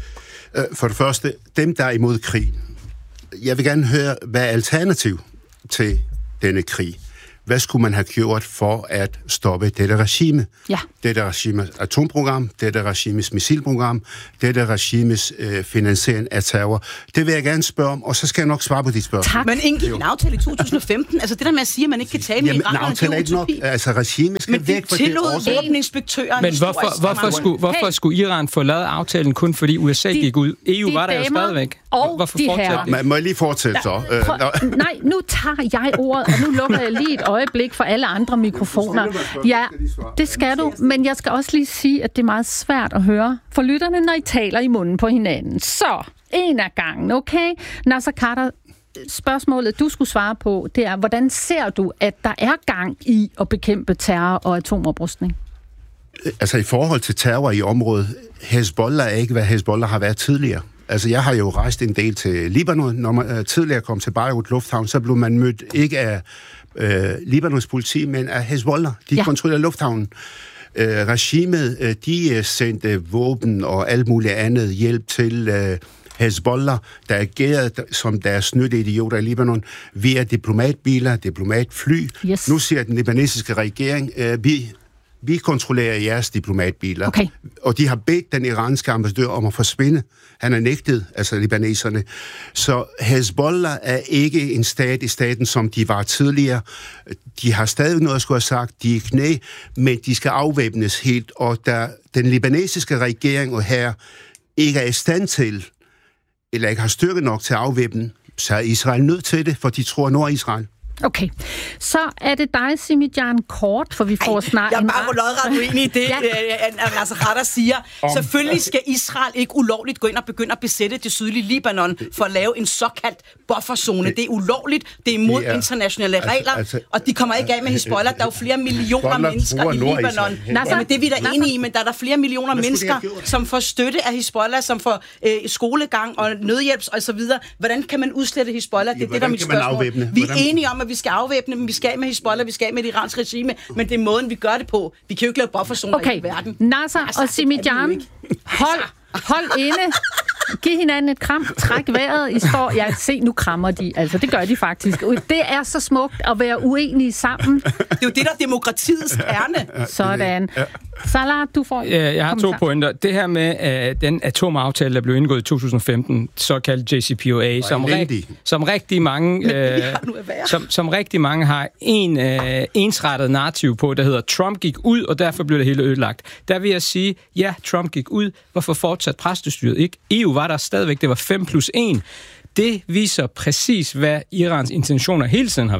For det første, dem, der er imod krig. Jeg vil gerne høre, hvad er alternativ til denne krig? Hvad skulle man have gjort for at stoppe dette regime? Ja. Dette regimes atomprogram, dette regimes missilprogram, dette regimes øh, finansiering af terror. Det vil jeg gerne spørge om, og så skal jeg nok svare på de spørgsmål. Tak. Man indgik en aftale i to tusind og femten. Altså det der med at sige, at man ikke kan tale med Iran, det er ikke nok. Altså regimet skal men væk fra det. Men det tillod våbeninspektøren. Men hvorfor, hvorfor, skulle, hvorfor hey. skulle Iran få lavet aftalen kun fordi U S A de, gik ud? E U de var der jo stadigvæk. Hvorfor fortsætte det? Må jeg lige fortsætte så? Ja, prøv, nej, nu tager jeg ordet, og nu lukker jeg lige et øjeblik for alle andre mikrofoner. Ja, det skal du, men jeg skal også lige sige, at det er meget svært at høre for lytterne, når I taler i munden på hinanden. Så, en af gangen, okay? Nasser Khader, spørgsmålet, du skulle svare på, det er, hvordan ser du, at der er gang i at bekæmpe terror og atomoprustning? Altså i forhold til terror i området, Hezbollah er ikke, hvad Hezbollah har været tidligere. Altså, jeg har jo rejst en del til Libanon. Når man uh, tidligere kom til Beirut Lufthavn, så blev man mødt ikke af uh, Libanons politi, men af Hezbollah. De ja. kontrollerer lufthavnen. Uh, regimet, uh, de uh, sendte våben og alt muligt andet hjælp til uh, Hezbollah, der agerede som deres nytteidioter i Libanon, via diplomatbiler, diplomatfly. Yes. Nu siger den libanesiske regering, uh, vi... Vi kontrollerer jeres diplomatbiler. Okay. Og de har bedt den iranske ambassadør om at forsvinde. Han er nægtet, altså libaneserne. Så Hezbollah er ikke en stat i staten, som de var tidligere. De har stadig noget at skulle have sagt. De er knæ, men de skal afvæbnes helt. Og da den libanesiske regering og her ikke er i stand til, eller ikke har styrke nok til at afvæbne, så er Israel nødt til det, for de tror Nord-Israel. Okay, så er det dig, Simijan, kort, for vi får Ej, snart... Jeg er bare lodret uenig i det, ja. at Nasser Khader siger. Om. Selvfølgelig skal Israel ikke ulovligt gå ind og begynde at besætte det sydlige Libanon for at lave en såkaldt bufferzone. Det, det er ulovligt, det er imod ja. internationale altså, regler, altså, og de kommer ikke af med Hezbollah. Der er jo flere millioner mennesker i Libanon. Nasser, Jamen, det er vi da enige i, men der er der flere millioner mennesker, som får støtte af Hezbollah, som får øh, skolegang og nødhjælp og så videre. Hvordan kan man udslette Hezbollah? Det er ja, det, der er mit spørgsmål. Vi er enige om, at vi skal afvæbne dem, vi skal af med Hezbollah, vi skal af med det iranske regime, men det er måden, vi gør det på. Vi kan jo ikke lave bufferzoner okay. i verden. Nasser altså, og Simijan, hold, hold inde. Giv hinanden et kram, træk vejret, I står, ja, se, nu krammer de, altså, det gør de faktisk. Det er så smukt at være uenige sammen. Det er jo det, der er demokratiets kerne. Sådan. Salah, du får... Ja, jeg har to pointer. Det her med uh, den atomaftale, der blev indgået i to tusind og femten, såkaldt J C P O A, som, rigt, som rigtig mange uh, som, som rigtig mange har en uh, ensrettet narrativ på, der hedder, Trump gik ud, og derfor blev det hele ødelagt. Der vil jeg sige, ja, Trump gik ud, hvorfor fortsat præstestyret ikke? E U var der stadigvæk, det var fem plus en. Det viser præcis, hvad Irans intentioner hele tiden har været.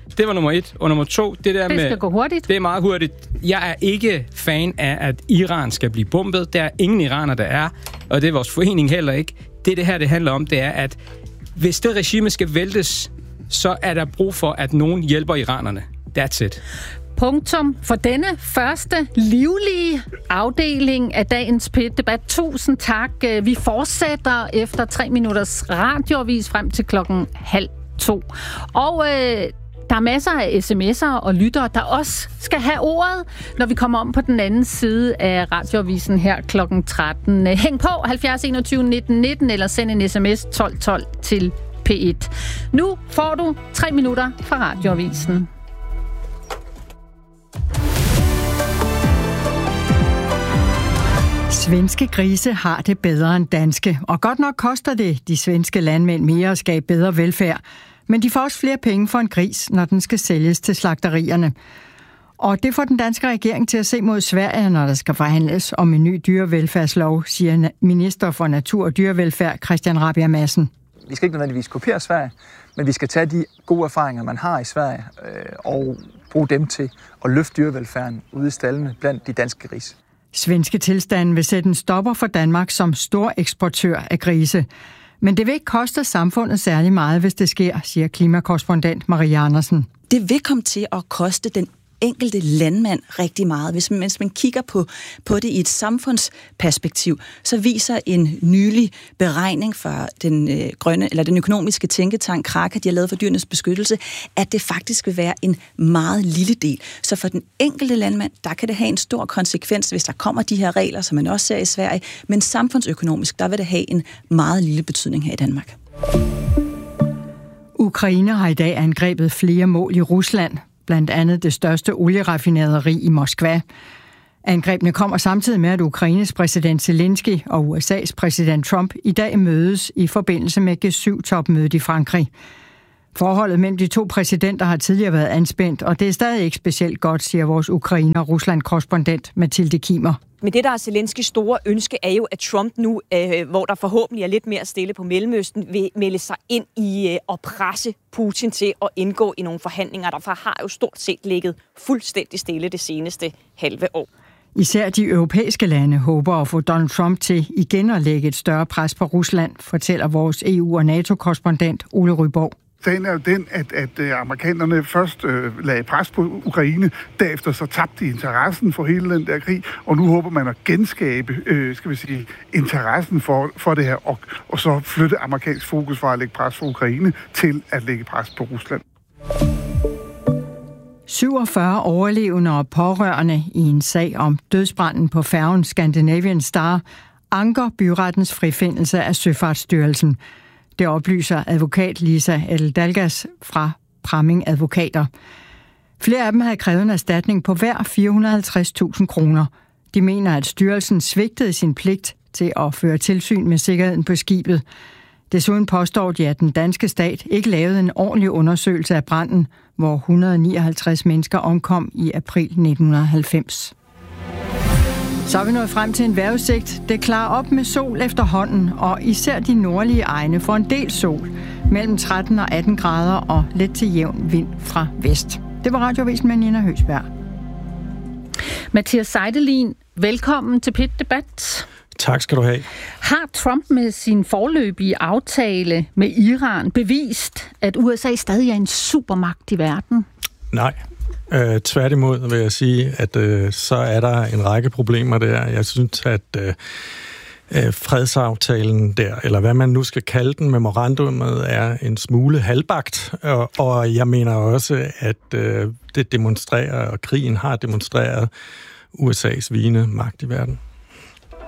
Det var nummer et. Og nummer to, det der det med... Det skal gå hurtigt. Det er meget hurtigt. Jeg er ikke fan af, at Iran skal blive bombet. Der er ingen iraner, der er. Og det er vores forening heller ikke. Det, det her det handler om, det er, at hvis det regime skal væltes, så er der brug for, at nogen hjælper iranerne. That's it. Punktum for denne første livlige afdeling af dagens P et-debat. Tusind tak. Vi fortsætter efter tre minutters radioavis frem til klokken halv to. Og øh, der er masser af sms'er og lyttere, der også skal have ordet, når vi kommer om på den anden side af radioavisen her klokken tretten. Hæng på halvfjerds enogtyve nitten nitten eller send en sms tolv tolv til P et. Nu får du tre minutter fra radioavisen. Svenske grise har det bedre end danske, og godt nok koster det de svenske landmænd mere at skabe bedre velfærd. Men de får også flere penge for en gris, når den skal sælges til slagterierne. Og det får den danske regering til at se mod Sverige, når der skal forhandles om en ny dyrevelfærdslov, siger minister for natur og dyrevelfærd Christian Rabjerg Madsen. Vi skal ikke nødvendigvis kopiere Sverige, men vi skal tage de gode erfaringer, man har i Sverige, øh, og bruge dem til at løfte dyrevelfærden ude i stallene blandt de danske grise. Svenske tilstanden vil sætte en stopper for Danmark som stor eksportør af grise. Men det vil ikke koste samfundet særlig meget, hvis det sker, siger klimakorrespondent Marie Andersen. Det vil komme til at koste den enkelte landmand rigtig meget. Hvis man, hvis man kigger på, på det i et samfundsperspektiv, så viser en nylig beregning fra den øh, grønne eller den økonomiske tænketank Kraka, de har lavet for dyrenes beskyttelse, at det faktisk vil være en meget lille del. Så for den enkelte landmand, der kan det have en stor konsekvens, hvis der kommer de her regler, som man også ser i Sverige, men samfundsøkonomisk, der vil det have en meget lille betydning her i Danmark. Ukraine har i dag angrebet flere mål i Rusland, blandt andet det største olieraffinaderi i Moskva. Angrebene kommer samtidig med, at Ukraines præsident Zelensky og U S A's præsident Trump i dag mødes i forbindelse med G syv-topmødet i Frankrig. Forholdet mellem de to præsidenter har tidligere været anspændt, og det er stadig ikke specielt godt, siger vores Ukraine- og Rusland-korrespondent Mathilde Kimer. Men det, der er Zelenskys store ønske, er jo, at Trump nu, øh, hvor der forhåbentlig er lidt mere stille på Mellemøsten, vil melde sig ind i øh, at presse Putin til at indgå i nogle forhandlinger, der har jo stort set ligget fuldstændig stille det seneste halve år. Især de europæiske lande håber at få Donald Trump til igen at lægge et større pres på Rusland, fortæller vores E U- og NATO-korrespondent Ole Ryborg. Sagen er jo den, at, at amerikanerne først øh, lagde pres på Ukraine, derefter så tabte de interessen for hele den der krig, og nu håber man at genskabe, øh, skal vi sige, interessen for, for det her, og, og så flytte amerikansk fokus fra at lægge pres på Ukraine til at lægge pres på Rusland. syvogfyrre overlevende og pårørende i en sag om dødsbranden på færgen Scandinavian Star anker byrettens frifindelse af Søfartsstyrelsen. Det oplyser advokat Lisa Eldalgas fra Pramming Advokater. Flere af dem havde krævet en erstatning på hver fire hundrede og halvtreds tusind kroner. De mener, at styrelsen svigtede sin pligt til at føre tilsyn med sikkerheden på skibet. Desuden påstår de, at den danske stat ikke lavede en ordentlig undersøgelse af branden, hvor et hundrede og nioghalvtreds mennesker omkom i april nitten halvfems. Så er vi nået frem til en vejrudsigt. Det klarer op med sol efterhånden, og især de nordlige egne får en del sol. Mellem tretten og atten grader og let til jævn vind fra vest. Det var Radioavisen med Nina Høsberg. Mathias Seidelin, velkommen til P et-debat. Tak skal du have. Har Trump med sin forløbige aftale med Iran bevist, at U S A stadig er en supermagt i verden? Nej. Øh, tværtimod vil jeg sige, at øh, så er der en række problemer der. Jeg synes, at øh, øh, fredsaftalen der, eller hvad man nu skal kalde den, memorandumet, er en smule halvbagt. Og, og jeg mener også, at øh, det demonstrerer, og krigen har demonstreret U S A's vigende magt i verden.